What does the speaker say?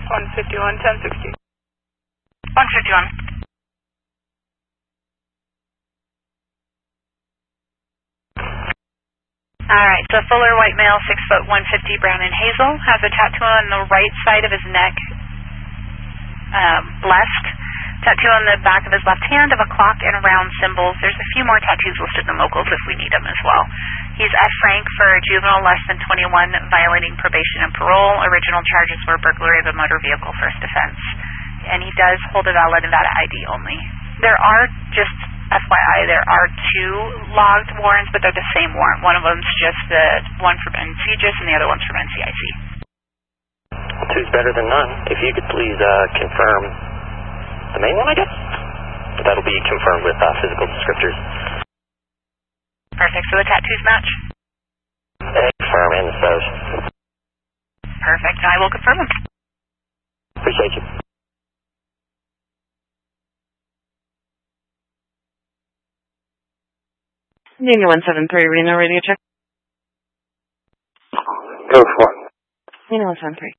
151, 1060. 151. Alright, so fuller white male, 6 foot 150, brown and hazel, has a tattoo on the right side of his neck, blessed. Tattoo on the back of his left hand of a clock and round symbols. There's a few more tattoos listed in the locals if we need them as well. He's F. Frank for juvenile less than 21, violating probation and parole. Original charges were burglary of a motor vehicle, first offense. And he does hold a valid Nevada ID only. There are, just FYI, there are 2 logged warrants, but they're the same warrant. One of them's just the one from NCGIS and the other one's from NCIC. 2's better than none. If you could please confirm the main one, I guess? That'll be confirmed with physical descriptors. Perfect. So the tattoos match? Confirm and the SOS. Perfect. I will confirm them. Appreciate you. Nina 173, Reno radio check. Go for it. Nina 173.